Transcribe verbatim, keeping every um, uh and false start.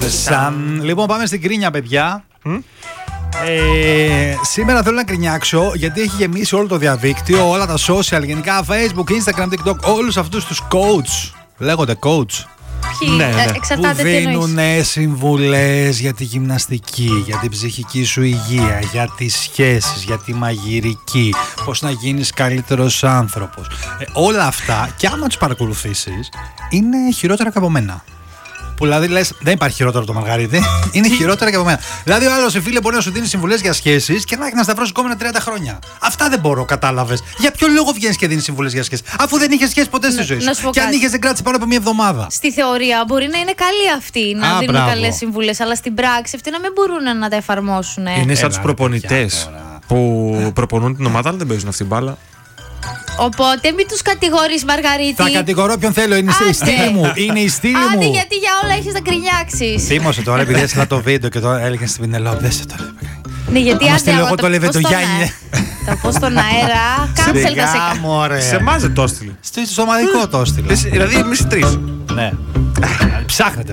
Σαν. Λοιπόν, πάμε στην κρίνια, παιδιά. Mm? Ε, σήμερα θέλω να κρινιάξω γιατί έχει γεμίσει όλο το διαδίκτυο, όλα τα social, γενικά Facebook, Instagram, TikTok, όλους αυτούς τους coach. Λέγονται coach. Ναι, ναι. Που δίνουν συμβουλές για τη γυμναστική, για την ψυχική σου υγεία, για τις σχέσεις, για τη μαγειρική, πώς να γίνεις καλύτερος άνθρωπος. Ε, όλα αυτά, και άμα τους παρακολουθήσεις, είναι χειρότερα και από μένα. Που δηλαδή λες, δεν υπάρχει χειρότερο από το Μαργαρίτη, είναι χειρότερα και από μένα. Δηλαδή, ο άλλος, φίλε, μπορεί να σου δίνει συμβουλές για σχέσεις και να έχει να σταυρώσει επόμενα τριάντα χρόνια. Αυτά δεν μπορώ, κατάλαβες. Για ποιο λόγο βγαίνεις και δίνεις συμβουλές για σχέσεις, αφού δεν είχες σχέση ποτέ στη ζωή σου? Και αν είχες, δεν κράτησε πάνω από μία εβδομάδα. Στη θεωρία μπορεί να είναι καλή αυτή, να Α, δίνουν καλές συμβουλές, αλλά στην πράξη αυτοί να μην μπορούν να τα εφαρμόσουν. Είναι σαν τους προπονητές που προπονούν την ομάδα, αλλά δεν παίζουν αυτή την μπάλα. Οπότε μην τους κατηγορείς, Μαργαρίτη. Θα κατηγορώ ποιον θέλω, είναι η στήλη μου. Είναι η στήλη μου. Άντε, γιατί για όλα έχεις να κρινιάξεις. Θύμωσε τώρα, επειδή έστειλα το βίντεο και τώρα έλεγε στην Πινελόπη. Δες το τώρα. Ναι, γιατί άντε, εγώ το λέει το Γιάννη. Θα πω στον αέρα, κάμψελ θα σε κάνει. Σε εμάς δεν το έστειλε. Στο ομαδικό το έστειλε. Δηλαδή εμείς τρεις. Ναι. Ψάχνετε.